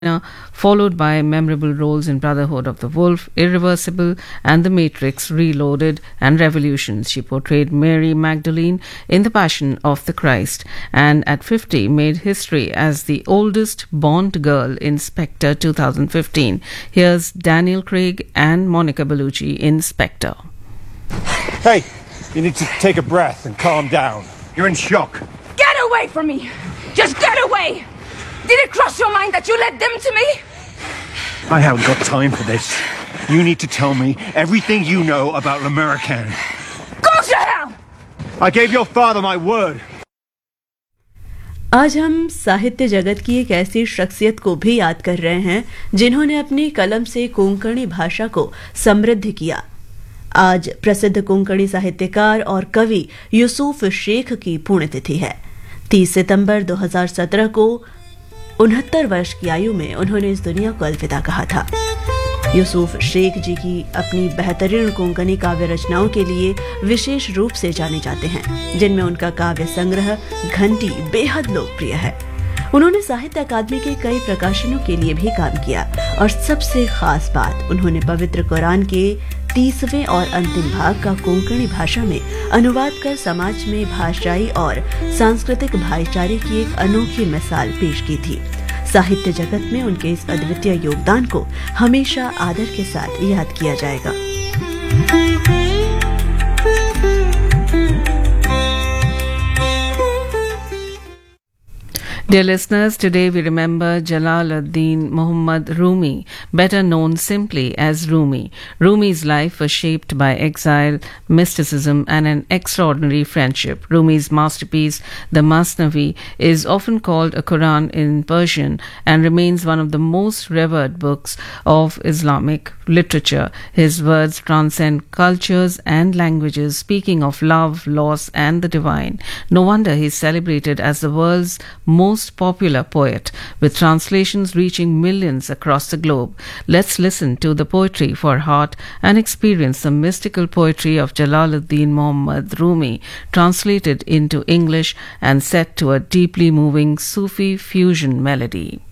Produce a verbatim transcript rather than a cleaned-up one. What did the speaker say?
followed by memorable roles in Brotherhood of the Wolf, Irreversible, and The Matrix Reloaded, and Revolutions. She portrayed Mary Magdalene in The Passion of the Christ, and at fifty made history as the oldest Bond girl in Spectre twenty fifteen. Here's Daniel Craig and Monica Bellucci in Spectre. Hey, you need to take a breath and calm down. You're in shock. Get away from me! Just get away! Did it cross your mind that you led them to me? I haven't got time for this. You need to tell me everything you know about l'Americaine. Go to hell! I gave your father my word. आज हम साहित्य जगत की एक ऐसी शख्सियत को भी याद कर रहे हैं जिन्होंने अपनी कलम से कोंकणी भाषा को समृद्ध किया। आज प्रसिद्ध कोंकणी साहित्यकार और कवि यूसुफ शेख की पुण्यतिथि है। तीस सितंबर दो हज़ार सत्रह को उनहत्तर वर्ष की आयु में उन्होंने इस दुनिया को अलविदा कहा था। यूसुफ शेख जी की अपनी बेहतरीन कोंकणी काव्य रचनाओं के लिए विशेष रूप से जाने जाते हैं, जिनमें उनका काव्य संग्रह घंटी बेहद लोकप्रिय है। उन्होंने साहित्य अकादमी के कई प्रकाशनों के लिए भी काम किया और सबसे खास बात, उन्होंने पवित्र कुरान के तीसवें और अंतिम भाग का कोंकणी भाषा में अनुवाद कर समाज में भाषाई और सांस्कृतिक भाईचारे की एक अनोखी मिसाल पेश की थी। साहित्य जगत में उनके इस अद्वितीय योगदान को हमेशा आदर के साथ याद किया जाएगा। Dear listeners, today we remember Jalaluddin Muhammad Rumi, better known simply as Rumi. Rumi's life was shaped by exile, mysticism, and an extraordinary friendship. Rumi's masterpiece, the Masnavi, is often called a Quran in Persian and remains one of the most revered books of Islamic literature. His words transcend cultures and languages, speaking of love, loss, and the divine. No wonder he is celebrated as the world's most popular poet, with translations reaching millions across the globe. Let's listen to the poetry for heart and experience the mystical poetry of Jalaluddin Muhammad Rumi, translated into English and set to a deeply moving Sufi fusion melody.